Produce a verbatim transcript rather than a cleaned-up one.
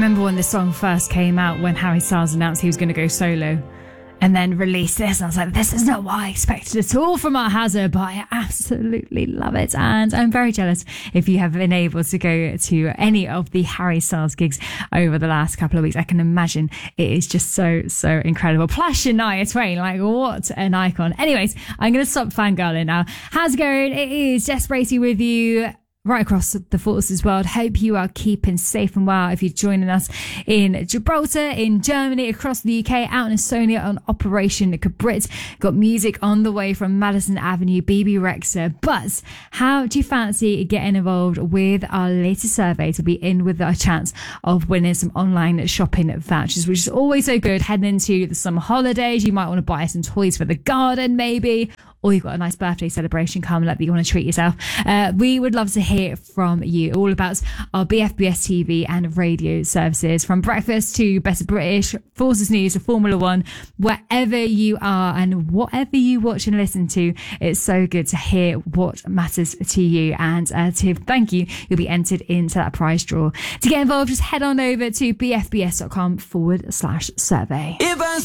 remember when this song first came out, when Harry Styles announced he was going to go solo and then release this, and I was like, this is not what I expected at all from Art Hazard, but I absolutely love it, and I'm very jealous if you have been able to go to any of the Harry Styles gigs over the last couple of weeks. I can imagine it is just so, so incredible. Plus Shania Twain, like what an icon. Anyways, I'm going to stop fangirling now. How's it going? It is Jess Bracey with you right across the Forces world. Hope you are keeping safe and well. If you're joining us in Gibraltar, in Germany, across the U K, out in Estonia on Operation Cabrit, got music on the way from Madison Avenue, B B Rexa. But how do you fancy getting involved with our latest survey to be in with a chance of winning some online shopping vouchers, which is always so good heading into the summer holidays? You might want to buy some toys for the garden maybe, or you've got a nice birthday celebration coming up that you want to treat yourself. Uh, we would love to hear from you all about our B F B S T V and radio services, from breakfast to Better British, Forces News to Formula One, wherever you are and whatever you watch and listen to. It's so good to hear what matters to you, and uh, to thank you, you'll be entered into that prize draw. To get involved, just head on over to bfbs.com forward slash survey.